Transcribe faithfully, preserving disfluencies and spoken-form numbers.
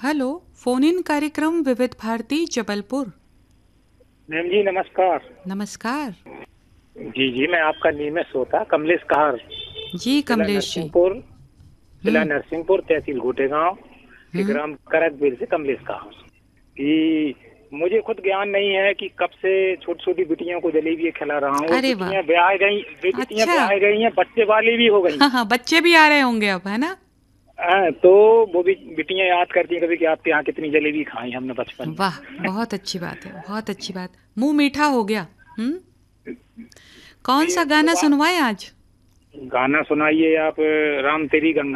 Hello, phone in कार्यक्रम विविध Bharti Jabalpur. Ma'am जी नमस्कार। नमस्कार जी जी मैं आपका नियमित श्रोता कमलेश कहार, जी। जिला कमलेश जी। नरसिंहपुर जिला हम्म नरसिंहपुर तहसील घोटेगांव के हम्म ग्राम करकबीर से कमलेश कहार। कि मुझे खुद ज्ञान नहीं है कि कब से छोटी छोटी बिटियों को जलेबी खिला रहा हूँ, और अरे वाह, बिटियां ब्याह गई, बिटियां अच्छा। ब्याह गई हैं, बच्चे वाली भी हो गई। हाँ हाँ, बच्चे भी आ रहे होंगे अब, है ना? हाँ, तो वो भी बिटियां याद करती हैं कभी कि आपके यहाँ कितनी जलेबी खाई हमने बचपन में। वाह, बहुत अच्छी बात है, बहुत अच्छी बात। मुंह मीठा हो गया। हम्म कौन सा ये गाना सुबह सुनवाएं आज? गाना सुनाइए आप, राम तेरी गंगा।